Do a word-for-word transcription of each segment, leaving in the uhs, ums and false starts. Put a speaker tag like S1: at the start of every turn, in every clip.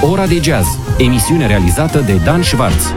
S1: Ora de Jazz, emisiune realizată de Dan Schwarz.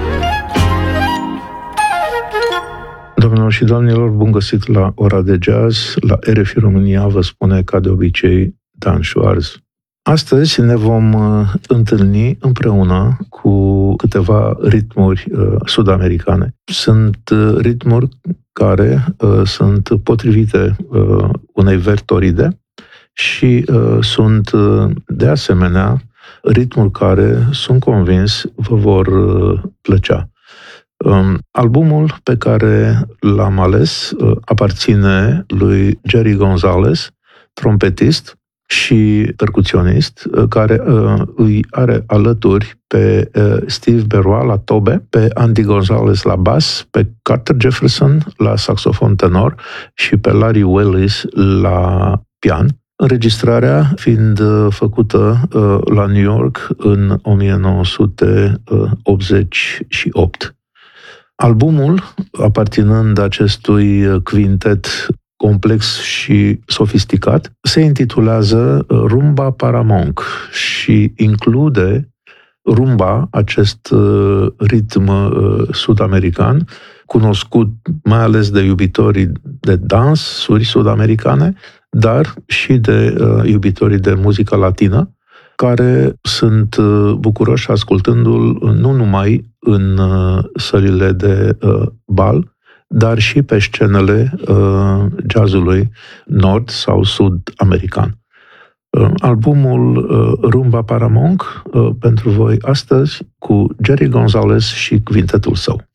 S2: Doamnelor și domnilor, bun găsit la Ora de Jazz. La R F I România vă spune, ca de obicei, Dan Schwarz. Astăzi ne vom uh, întâlni împreună cu câteva ritmuri uh, sud-americane. Sunt uh, ritmuri care uh, sunt potrivite uh, unei vertoride și uh, sunt, uh, de asemenea, ritmuri care, sunt convins, vă vor uh, plăcea. Um, albumul pe care l-am ales uh, aparține lui Jerry Gonzalez, trompetist și percuționist, uh, care uh, îi are alături pe uh, Steve Berroa la tobe, pe Andy Gonzalez la bas, pe Carter Jefferson la saxofon tenor și pe Larry Willis la pian. Înregistrarea fiind uh, făcută uh, la New York în o mie nouă sute optzeci și opt. Albumul, aparținând acestui quintet complex și sofisticat, se intitulează Rumba Paramonk și include rumba, acest ritm sud-american, cunoscut mai ales de iubitorii de dansuri sud-americane, dar și de iubitorii de muzică latină, care sunt bucuroși ascultându-l nu numai în sălile de bal, dar și pe scenele jazzului nord sau sud-american. Albumul Rumba Paramonk pentru voi astăzi cu Jerry Gonzalez și quintetul său.